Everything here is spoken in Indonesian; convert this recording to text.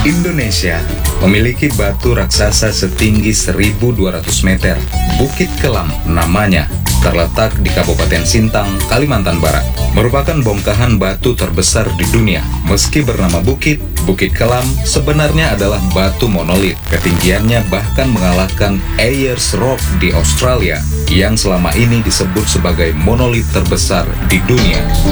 Indonesia memiliki batu raksasa setinggi 1.200 meter. Bukit Kelam namanya, terletak di Kabupaten Sintang, Kalimantan Barat. Merupakan bongkahan batu terbesar di dunia. Meski bernama bukit, Bukit Kelam sebenarnya adalah batu monolit. Ketinggiannya bahkan mengalahkan Ayers Rock di Australia, yang selama ini disebut sebagai monolit terbesar di dunia.